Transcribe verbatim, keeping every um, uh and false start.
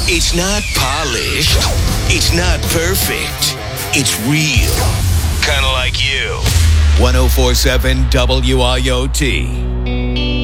It's not polished. It's not perfect. It's real. Kind of like you. ten forty-seven W I O T.